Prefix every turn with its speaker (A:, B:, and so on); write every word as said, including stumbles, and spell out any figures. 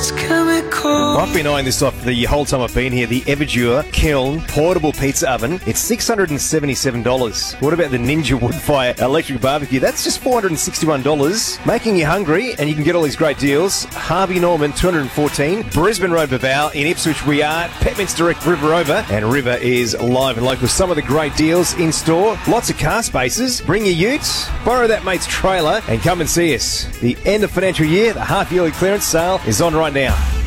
A: I've been eyeing this off the whole time I've been here. The Everdure Kiln Portable Pizza Oven. It's six hundred seventy-seven dollars. What about the Ninja Woodfire Electric Barbecue? That's just four hundred sixty-one dollars. Making you hungry, and you can get all these great deals. Harvey Norman, two hundred fourteen. Brisbane Road, Bavau. In Ipswich, we are. Petminster Direct, River Rover. And River is live and local. Some of the great deals in store. Lots of car spaces. Bring your ute, borrow that mate's trailer, and come and see us. The end of financial year, the half-yearly clearance sale is on right now.